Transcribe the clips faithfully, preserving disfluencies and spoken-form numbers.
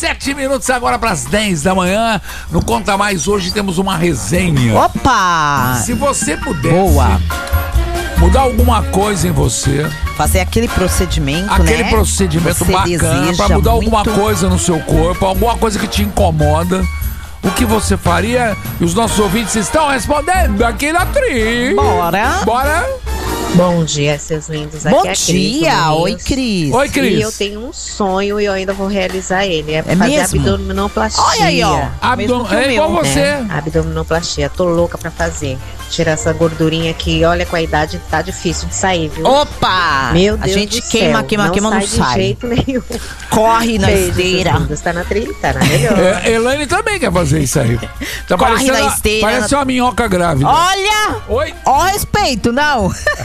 Sete minutos agora para as dez da manhã. No Conta Mais, hoje temos uma resenha. Opa! Se você pudesse Boa. mudar alguma coisa em você, fazer aquele procedimento, aquele né? procedimento Você bacana para mudar muito... alguma coisa no seu corpo, alguma coisa que te incomoda, o que você faria? E os nossos ouvintes estão respondendo aqui na Tri. Bora! Bora! Bom dia, seus lindos. Aqui Bom é a Cris, dia! Oi, Cris. Oi, Cris. E eu tenho um sonho e eu ainda vou realizar ele. É, É fazer mesmo? abdominoplastia. Olha aí, ó. Abdom... Mesmo que o É igual meu. você. É, abdominoplastia. Tô louca pra fazer. Tirar essa gordurinha que, olha, com a idade tá difícil de sair, viu? Opa! Meu Deus A gente do queima, céu. queima, não queima, sai não de sai. jeito nenhum. Corre na Beijo, esteira. seus lindos. Tá na trilha, tá na melhor. É, Elaine também quer fazer isso aí. Tá Corre parecendo na a- esteira. Parece uma minhoca grávida. Olha! Oi? Ó, respeito, não.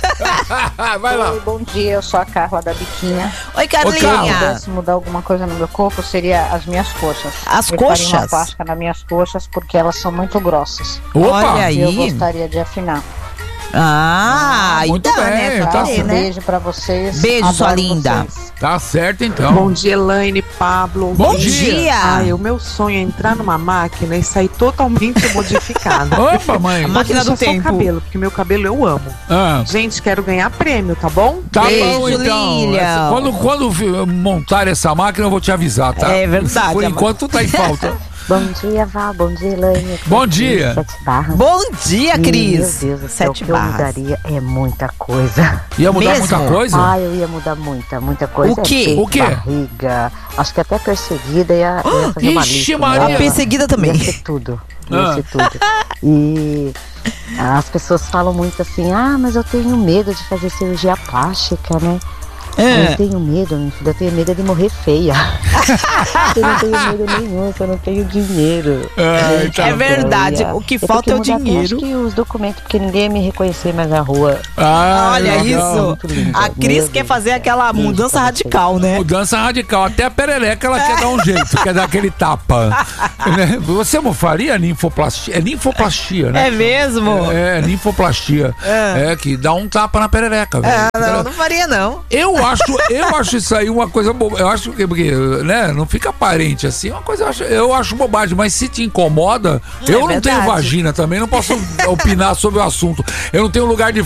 Vai lá. Oi, bom dia, eu sou a Carla da Biquinha. Oi, Carla. Se eu Carlinha. pudesse mudar alguma coisa no meu corpo, seria as minhas coxas. As eu faria coxas? uma plástica nas minhas coxas porque elas são muito grossas. Opa! Olha aí. E eu gostaria de afinar. Ah, aí muito dá, bem, né? tá Pra Um fazer, né? beijo pra vocês. Beijo, sua Adoro linda. vocês. Tá certo então. Bom dia, Elaine, Pablo. Bom Bom dia. dia! Ai, o meu sonho é entrar numa máquina e sair totalmente modificada. Opa, mãe. A máquina Pode do deixar só o tempo. cabelo, porque meu cabelo eu amo. Ah, Gente, quero ganhar prêmio, tá bom? tá Beijo, bom então. Lilian. Essa- Quando, quando vi- montar essa máquina, eu vou te avisar, tá? É verdade, Por amor. enquanto tá em falta. Bom dia, Val. Bom dia, Elaine. Bom dia. Sete barras. Bom dia, E, Cris. Meu Deus do céu, o Sete que eu barras. mudaria é muita coisa. Ia mudar Mesmo? muita coisa? Ah, eu ia mudar muita, muita coisa. O quê? Peito, O quê? Barriga. Acho que até perseguida ia, ia fazer uma Ixi, lista. Maria. Ia- Perseguida também. Ia ser tudo. Ia Ah. ser tudo. E as pessoas falam muito assim, ah, mas eu tenho medo de fazer cirurgia plástica, né? É. Eu tenho medo, minha filha, eu tenho medo de morrer feia. Eu não tenho medo nenhum, eu não tenho dinheiro. Ah, tá É bom. verdade, Eu ia- o que eu tenho falta é o mudar até, dinheiro. Acho que os documentos, porque ninguém ia me reconhecer mais na rua. Ah, Olha legal. isso. Muito linda. A Cris Meu quer Deus fazer do céu. aquela Beijo mudança pra radical, né? Mudança radical. Até a perereca ela quer dar um jeito, quer dar aquele tapa. Né? Você não faria ninfoplastia? É ninfoplastia, né? É mesmo? É, é ninfoplastia. É. que dá um tapa na perereca, velho. Ah, não, não faria não. Eu acho, eu acho isso aí uma coisa boba. Eu acho que, porque, né, não fica aparente assim. Uma coisa, eu acho, eu acho bobagem, mas se te incomoda, É eu não verdade. tenho vagina também, não posso opinar sobre o assunto. Eu não tenho lugar de